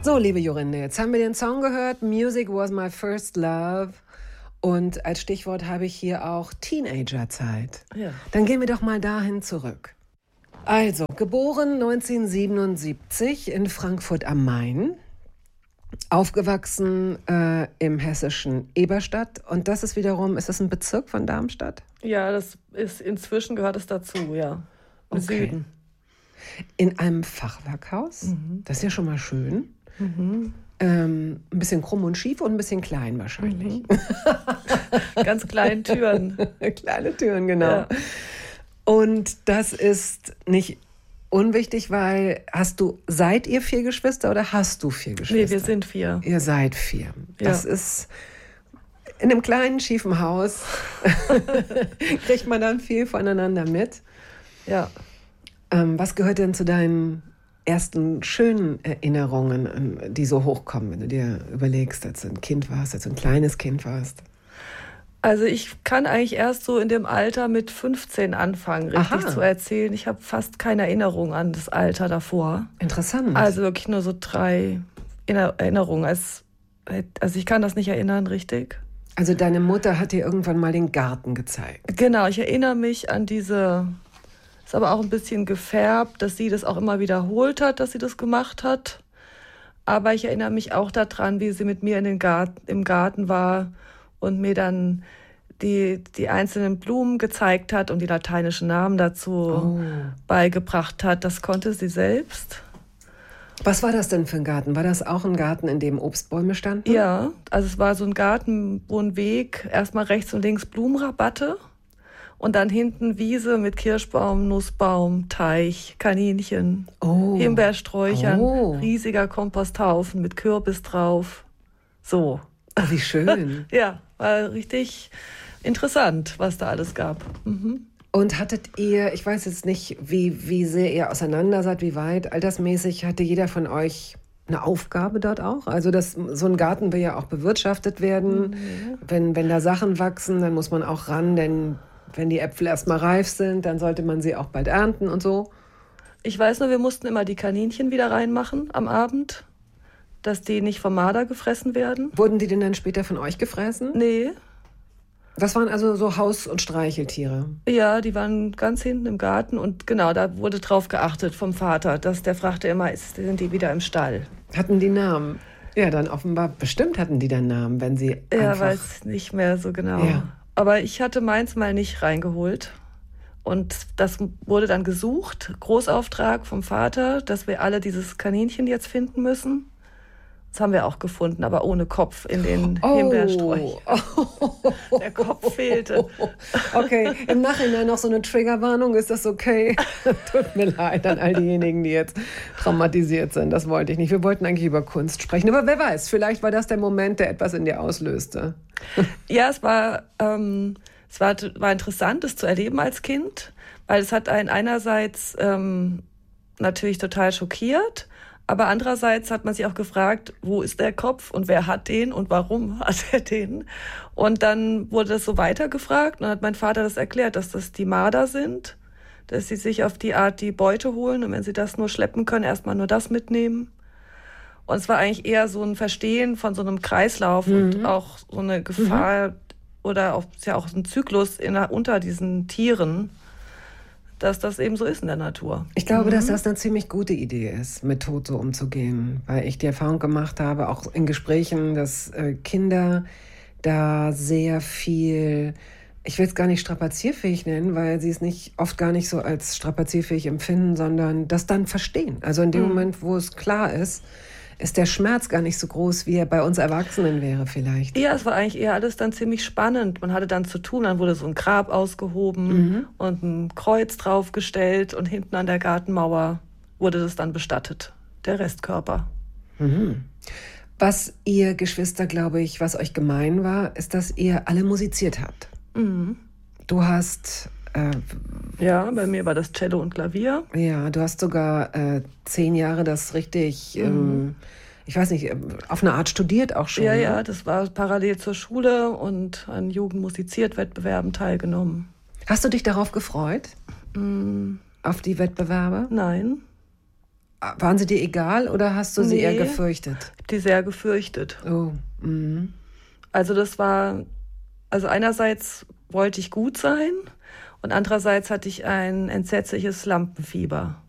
So, liebe Jorinde, jetzt haben wir den Song gehört, Music was my first love. Und als Stichwort habe ich hier auch Teenagerzeit. Ja. Dann gehen wir doch mal dahin zurück. Also, geboren 1977 in Frankfurt am Main, aufgewachsen im hessischen Eberstadt. Und das ist wiederum, ist das ein Bezirk von Darmstadt? Ja, inzwischen gehört es dazu, ja. Im Süden. In einem Fachwerkhaus, das ist ja schon mal schön. Ein bisschen krumm und schief und ein bisschen klein wahrscheinlich. Ganz kleinen Türen. Kleine Türen, genau. Ja. Und das ist nicht unwichtig, weil seid ihr 4 Geschwister oder hast du 4 Geschwister? Nee, wir sind 4. Ihr seid 4. Ja. Das ist in einem kleinen, schiefen Haus. Kriegt man dann viel voneinander mit. Ja. Was gehört denn zu deinen ersten schönen Erinnerungen, die so hochkommen, wenn du dir überlegst, als du ein Kind warst, als du ein kleines Kind warst? Also ich kann eigentlich erst so in dem Alter mit 15 anfangen, richtig zu erzählen. Ich habe fast keine Erinnerung an das Alter davor. Interessant. Also wirklich nur so 3 Erinnerungen. Also ich kann das nicht erinnern, richtig. Also deine Mutter hat dir irgendwann mal den Garten gezeigt. Genau, ich erinnere mich an diese... Ist aber auch ein bisschen gefärbt, dass sie das auch immer wiederholt hat, dass sie das gemacht hat. Aber ich erinnere mich auch daran, wie sie mit mir im Garten war und mir dann die einzelnen Blumen gezeigt hat und die lateinischen Namen dazu beigebracht hat. Das konnte sie selbst. Was war das denn für ein Garten? War das auch ein Garten, in dem Obstbäume standen? Ja, also es war so ein Garten, wo ein Weg, erstmal rechts und links Blumenrabatte. Und dann hinten Wiese mit Kirschbaum, Nussbaum, Teich, Kaninchen, Himbeersträuchern, riesiger Komposthaufen mit Kürbis drauf. So. Oh, wie schön. Ja, war richtig interessant, was da alles gab. Und hattet ihr, ich weiß jetzt nicht, wie sehr ihr auseinander seid, wie weit, altersmäßig, hatte jeder von euch eine Aufgabe dort auch? Also so ein Garten will ja auch bewirtschaftet werden. Wenn da Sachen wachsen, dann muss man auch ran, denn wenn die Äpfel erstmal reif sind, dann sollte man sie auch bald ernten und so. Ich weiß nur, wir mussten immer die Kaninchen wieder reinmachen am Abend, dass die nicht vom Marder gefressen werden. Wurden die denn dann später von euch gefressen? Nee. Das waren also so Haus- und Streicheltiere? Ja, die waren ganz hinten im Garten und genau, da wurde drauf geachtet vom Vater, dass der fragte immer, sind die wieder im Stall? Hatten die Namen? Ja, dann offenbar, bestimmt hatten die dann Namen, wenn sie einfach... Ja, weiß nicht mehr so genau. Ja. Aber ich hatte meins mal nicht reingeholt. Und das wurde dann gesucht, Großauftrag vom Vater, dass wir alle dieses Kaninchen jetzt finden müssen. Das haben wir auch gefunden, aber ohne Kopf in den Himbeersträuchern. Der Kopf fehlte. Okay, im Nachhinein noch so eine Triggerwarnung, ist das okay? Tut mir leid an all diejenigen, die jetzt traumatisiert sind. Das wollte ich nicht. Wir wollten eigentlich über Kunst sprechen. Aber wer weiß, vielleicht war das der Moment, der etwas in dir auslöste. Ja, es war interessant, das zu erleben als Kind, weil es hat einen einerseits natürlich total schockiert, aber andererseits hat man sich auch gefragt, wo ist der Kopf und wer hat den und warum hat er den? Und dann wurde das so weitergefragt und dann hat mein Vater das erklärt, dass das die Marder sind, dass sie sich auf die Art die Beute holen und wenn sie das nur schleppen können, erstmal nur das mitnehmen. Und es war eigentlich eher so ein Verstehen von so einem Kreislauf und auch so eine Gefahr oder auch, ist ja auch ein Zyklus unter diesen Tieren, dass das eben so ist in der Natur. Ich glaube, dass das eine ziemlich gute Idee ist, mit Tod so umzugehen, weil ich die Erfahrung gemacht habe, auch in Gesprächen, dass Kinder da sehr viel, ich will es gar nicht strapazierfähig nennen, weil sie es oft gar nicht so als strapazierfähig empfinden, sondern das dann verstehen. Also in dem Moment, wo es klar ist der Schmerz gar nicht so groß, wie er bei uns Erwachsenen wäre vielleicht. Ja, es war eigentlich eher alles dann ziemlich spannend. Man hatte dann zu tun, dann wurde so ein Grab ausgehoben und ein Kreuz draufgestellt und hinten an der Gartenmauer wurde das dann bestattet, der Restkörper. Was ihr Geschwister, glaube ich, was euch gemein war, ist, dass ihr alle musiziert habt. Du hast... ja, bei mir war das Cello und Klavier. Ja, du hast sogar 10 Jahre das richtig, ich weiß nicht, auf eine Art studiert auch schon. Ja, ne? ja, das war parallel zur Schule und an Jugendmusiziert-Wettbewerben teilgenommen. Hast du dich darauf gefreut? Auf die Wettbewerbe? Nein. Waren sie dir egal oder hast du sie eher Nee, gefürchtet? die sehr gefürchtet. Oh, mhm. Also also einerseits wollte ich gut sein und andererseits hatte ich ein entsetzliches Lampenfieber.